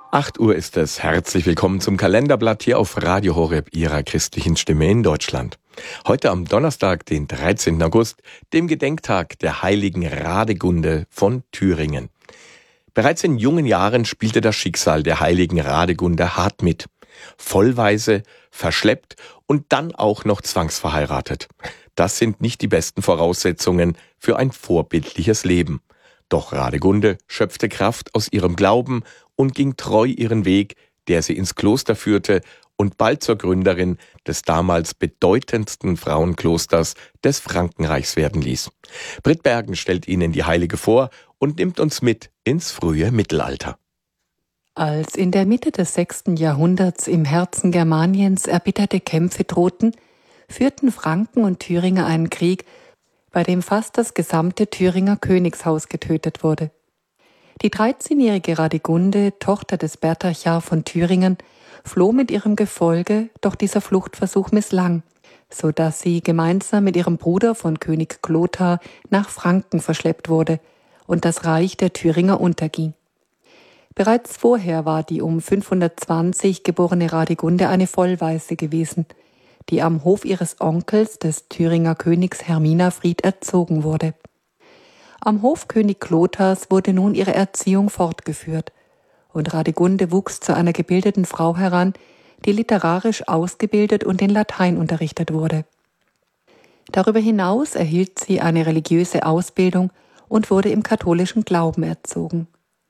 8 Uhr ist es. Herzlich willkommen zum Kalenderblatt hier auf Radio Horeb, Ihrer christlichen Stimme in Deutschland. Heute am Donnerstag, den 13. August, dem Gedenktag der heiligen Radegunde von Thüringen. Bereits in jungen Jahren spielte das Schicksal der heiligen Radegunde hart mit. Vollweise, verschleppt und dann auch noch zwangsverheiratet. Das sind nicht die besten Voraussetzungen für ein vorbildliches Leben. Doch Radegunde schöpfte Kraft aus ihrem Glauben und ging treu ihren Weg, der sie ins Kloster führte und bald zur Gründerin des damals bedeutendsten Frauenklosters des Frankenreichs werden ließ. Britt Bergen stellt Ihnen die Heilige vor und nimmt uns mit ins frühe Mittelalter. Als in der Mitte des 6. Jahrhunderts im Herzen Germaniens erbitterte Kämpfe drohten, führten Franken und Thüringer einen Krieg, bei dem fast das gesamte Thüringer Königshaus getötet wurde. Die 13-jährige Radegunde, Tochter des Bertachar von Thüringen, floh mit ihrem Gefolge, doch dieser Fluchtversuch misslang, so dass sie gemeinsam mit ihrem Bruder von König Clothar nach Franken verschleppt wurde und das Reich der Thüringer unterging. Bereits vorher war die um 520 geborene Radegunde eine Vollwaise gewesen, die am Hof ihres Onkels, des Thüringer Königs Herminafried, erzogen wurde. Am Hof König Clothars wurde nun ihre Erziehung fortgeführt, und Radegunde wuchs zu einer gebildeten Frau heran, die literarisch ausgebildet und in Latein unterrichtet wurde. Darüber hinaus erhielt sie eine religiöse Ausbildung und wurde im katholischen Glauben erzogen.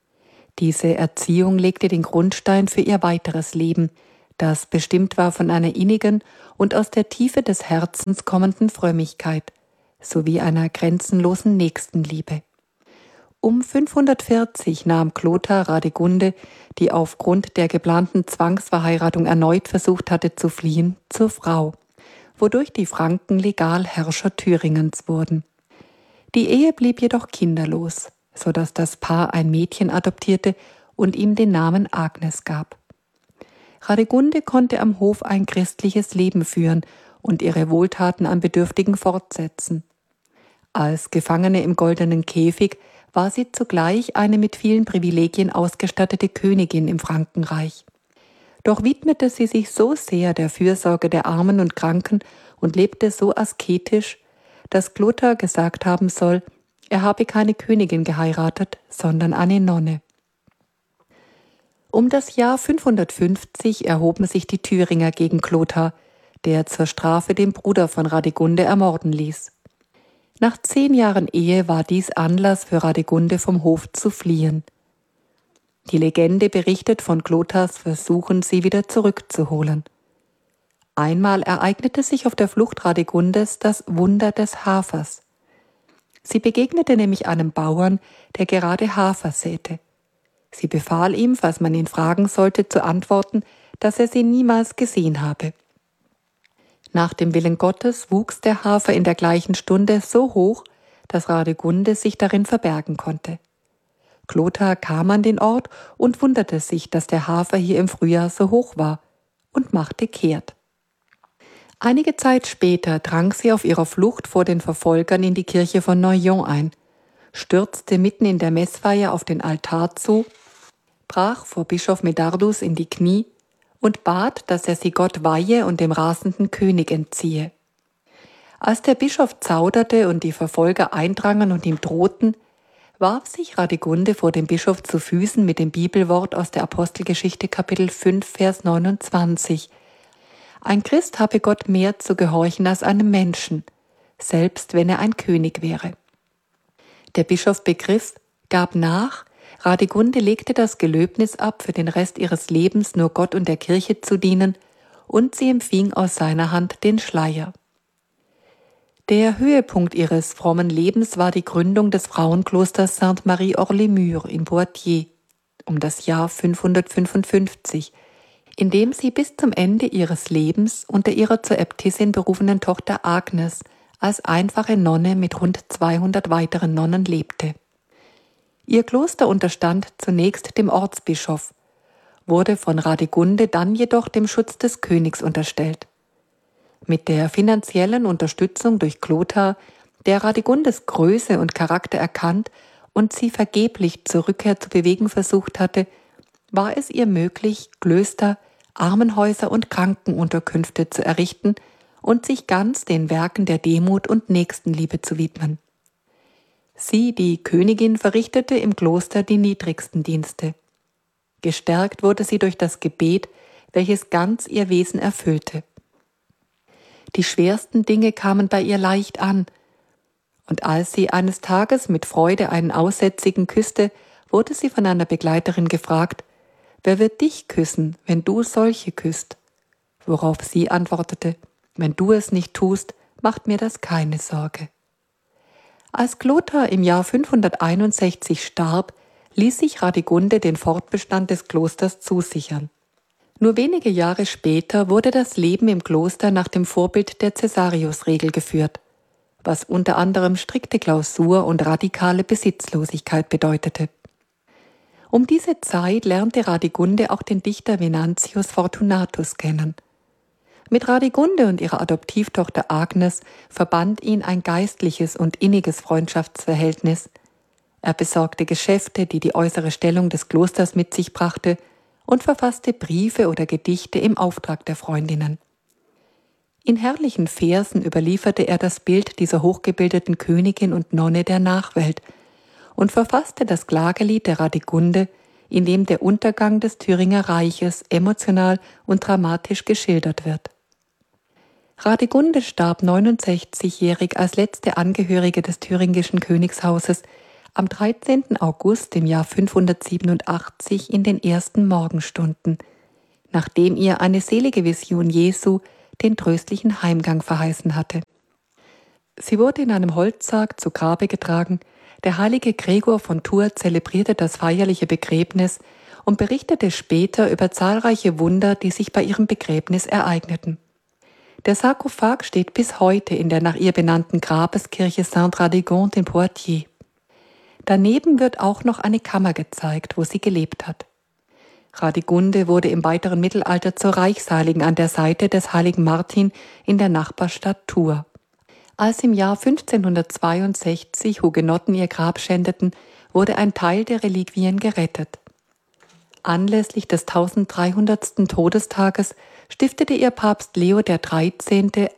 Diese Erziehung legte den Grundstein für ihr weiteres Leben, das bestimmt war von einer innigen und aus der Tiefe des Herzens kommenden Frömmigkeit sowie einer grenzenlosen Nächstenliebe. Um 540 nahm Clothar Radegunde, die aufgrund der geplanten Zwangsverheiratung erneut versucht hatte zu fliehen, zur Frau, wodurch die Franken legal Herrscher Thüringens wurden. Die Ehe blieb jedoch kinderlos, so dass das Paar ein Mädchen adoptierte und ihm den Namen Agnes gab. Radegunde konnte am Hof ein christliches Leben führen und ihre Wohltaten an Bedürftigen fortsetzen. Als Gefangene im goldenen Käfig war sie zugleich eine mit vielen Privilegien ausgestattete Königin im Frankenreich. Doch widmete sie sich so sehr der Fürsorge der Armen und Kranken und lebte so asketisch, dass Clothar gesagt haben soll, er habe keine Königin geheiratet, sondern eine Nonne. Um das Jahr 550 erhoben sich die Thüringer gegen Clothar, der zur Strafe den Bruder von Radegunde ermorden ließ. Nach 10 Jahren Ehe war dies Anlass für Radegunde vom Hof zu fliehen. Die Legende berichtet von Clothars Versuchen, sie wieder zurückzuholen. Einmal ereignete sich auf der Flucht Radegundes das Wunder des Hafers. Sie begegnete nämlich einem Bauern, der gerade Hafer säte. Sie befahl ihm, falls man ihn fragen sollte, zu antworten, dass er sie niemals gesehen habe. Nach dem Willen Gottes wuchs der Hafer in der gleichen Stunde so hoch, dass Radegunde sich darin verbergen konnte. Clothar kam an den Ort und wunderte sich, dass der Hafer hier im Frühjahr so hoch war, und machte kehrt. Einige Zeit später drang sie auf ihrer Flucht vor den Verfolgern in die Kirche von Noyon ein, stürzte mitten in der Messfeier auf den Altar zu, brach vor Bischof Medardus in die Knie und bat, dass er sie Gott weihe und dem rasenden König entziehe. Als der Bischof zauderte und die Verfolger eindrangen und ihm drohten, warf sich Radegunde vor dem Bischof zu Füßen mit dem Bibelwort aus der Apostelgeschichte Kapitel 5, Vers 29. Ein Christ habe Gott mehr zu gehorchen als einem Menschen, selbst wenn er ein König wäre. Der Bischof begriff, gab nach, Radegunde legte das Gelöbnis ab, für den Rest ihres Lebens nur Gott und der Kirche zu dienen, und sie empfing aus seiner Hand den Schleier. Der Höhepunkt ihres frommen Lebens war die Gründung des Frauenklosters Sainte-Marie-Hors-les-Murs in Poitiers um das Jahr 555, in dem sie bis zum Ende ihres Lebens unter ihrer zur Äbtissin berufenen Tochter Agnes als einfache Nonne mit rund 200 weiteren Nonnen lebte. Ihr Kloster unterstand zunächst dem Ortsbischof, wurde von Radegunde dann jedoch dem Schutz des Königs unterstellt. Mit der finanziellen Unterstützung durch Clothar, der Radegundes Größe und Charakter erkannt und sie vergeblich zur Rückkehr zu bewegen versucht hatte, war es ihr möglich, Klöster, Armenhäuser und Krankenunterkünfte zu errichten und sich ganz den Werken der Demut und Nächstenliebe zu widmen. Sie, die Königin, verrichtete im Kloster die niedrigsten Dienste. Gestärkt wurde sie durch das Gebet, welches ganz ihr Wesen erfüllte. Die schwersten Dinge kamen bei ihr leicht an, und als sie eines Tages mit Freude einen Aussätzigen küsste, wurde sie von einer Begleiterin gefragt: »Wer wird dich küssen, wenn du solche küsst?« Worauf sie antwortete: »Wenn du es nicht tust, macht mir das keine Sorge.« Als Clothar im Jahr 561 starb, ließ sich Radegunde den Fortbestand des Klosters zusichern. Nur wenige Jahre später wurde das Leben im Kloster nach dem Vorbild der Caesarius-Regel geführt, was unter anderem strikte Klausur und radikale Besitzlosigkeit bedeutete. Um diese Zeit lernte Radegunde auch den Dichter Venantius Fortunatus kennen. Mit Radegunde und ihrer Adoptivtochter Agnes verband ihn ein geistliches und inniges Freundschaftsverhältnis. Er besorgte Geschäfte, die die äußere Stellung des Klosters mit sich brachte, und verfasste Briefe oder Gedichte im Auftrag der Freundinnen. In herrlichen Versen überlieferte er das Bild dieser hochgebildeten Königin und Nonne der Nachwelt und verfasste das Klagelied der Radegunde, in dem der Untergang des Thüringer Reiches emotional und dramatisch geschildert wird. Radegunde starb 69-jährig als letzte Angehörige des thüringischen Königshauses am 13. August im Jahr 587 in den ersten Morgenstunden, nachdem ihr eine selige Vision Jesu den tröstlichen Heimgang verheißen hatte. Sie wurde in einem Holzsarg zu Grabe getragen. Der heilige Gregor von Tours zelebrierte das feierliche Begräbnis und berichtete später über zahlreiche Wunder, die sich bei ihrem Begräbnis ereigneten. Der Sarkophag steht bis heute in der nach ihr benannten Grabeskirche Sainte-Radegonde in Poitiers. Daneben wird auch noch eine Kammer gezeigt, wo sie gelebt hat. Radegunde wurde im weiteren Mittelalter zur Reichsheiligen an der Seite des heiligen Martin in der Nachbarstadt Tours. Als im Jahr 1562 Hugenotten ihr Grab schändeten, wurde ein Teil der Reliquien gerettet. Anlässlich des 1300. Todestages stiftete ihr Papst Leo XIII.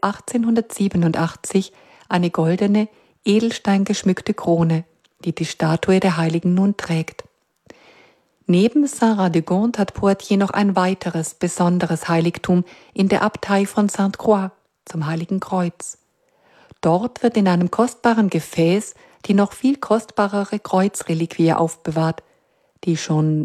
1887 eine goldene, edelsteingeschmückte Krone, die Statue der Heiligen nun trägt. Neben Saint-Radegonde hat Poitiers noch ein weiteres, besonderes Heiligtum in der Abtei von Sainte-Croix zum Heiligen Kreuz. Dort wird in einem kostbaren Gefäß die noch viel kostbarere Kreuzreliquie aufbewahrt, die schon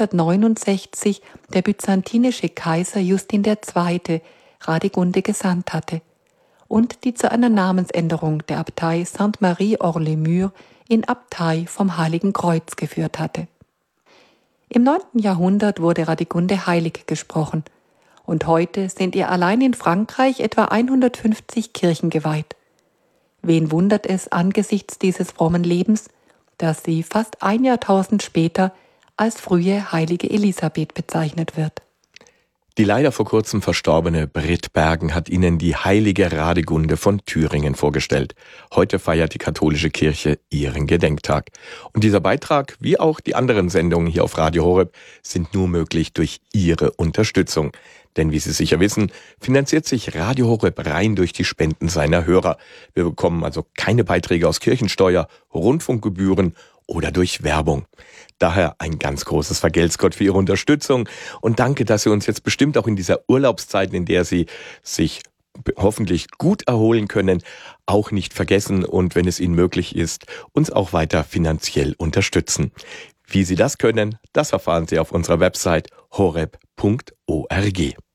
569 der byzantinische Kaiser Justin II. Radegunde gesandt hatte und die zu einer Namensänderung der Abtei Sainte-Marie-Hors-les-Murs in Abtei vom Heiligen Kreuz geführt hatte. Im 9. Jahrhundert wurde Radegunde heilig gesprochen und heute sind ihr allein in Frankreich etwa 150 Kirchen geweiht. Wen wundert es angesichts dieses frommen Lebens, dass sie fast ein Jahrtausend später als frühe heilige Elisabeth bezeichnet wird. Die leider vor kurzem verstorbene Britt Bergen hat Ihnen die heilige Radegunde von Thüringen vorgestellt. Heute feiert die katholische Kirche ihren Gedenktag. Und dieser Beitrag, wie auch die anderen Sendungen hier auf Radio Horeb, sind nur möglich durch Ihre Unterstützung. Denn wie Sie sicher wissen, finanziert sich Radio Horeb rein durch die Spenden seiner Hörer. Wir bekommen also keine Beiträge aus Kirchensteuer, Rundfunkgebühren oder durch Werbung. Daher ein ganz großes Vergelt's Gott für Ihre Unterstützung und danke, dass Sie uns jetzt bestimmt auch in dieser Urlaubszeit, in der Sie sich hoffentlich gut erholen können, auch nicht vergessen und wenn es Ihnen möglich ist, uns auch weiter finanziell unterstützen. Wie Sie das können, das erfahren Sie auf unserer Website horeb.org.